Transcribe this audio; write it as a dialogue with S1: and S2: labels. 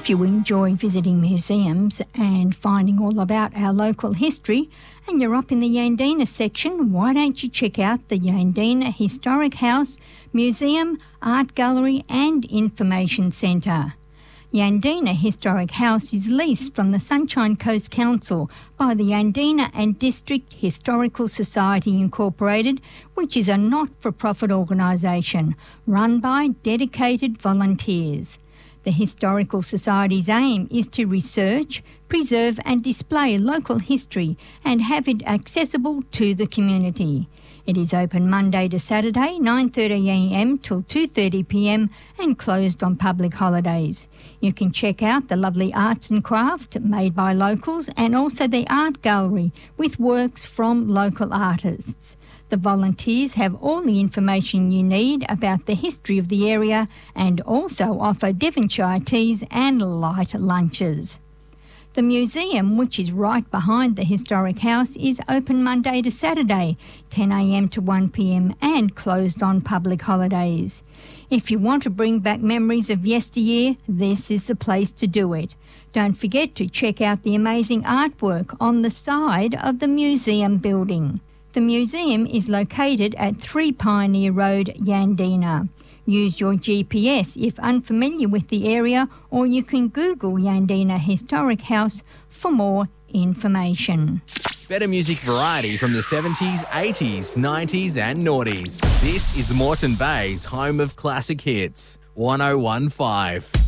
S1: If you enjoy visiting museums and finding all about our local history and you're up in the Yandina section, why don't you check out the Yandina Historic House, Museum, Art Gallery and Information Centre. Yandina Historic House is leased from the Sunshine Coast Council by the Yandina and District Historical Society Incorporated, which is a not-for-profit organisation run by dedicated volunteers. The Historical Society's aim is to research, preserve and display local history and have it accessible to the community. It is open Monday to Saturday, 9:30am till 2:30pm and closed on public holidays. You can check out the lovely arts and craft made by locals and also the art gallery with works from local artists. The volunteers have all the information you need about the history of the area and also offer Devonshire teas and light lunches. The museum, which is right behind the historic house, is open Monday to Saturday, 10am to 1pm and closed on public holidays. If you want to bring back memories of yesteryear, this is the place to do it. Don't forget to check out the amazing artwork on the side of the museum building. The museum is located at 3 Pioneer Road, Yandina. Use your GPS if unfamiliar with the area, or you can Google Yandina Historic House for more information.
S2: Better music variety from the 70s, 80s, 90s and noughties. This is Moreton Bay's home of classic hits, 1015.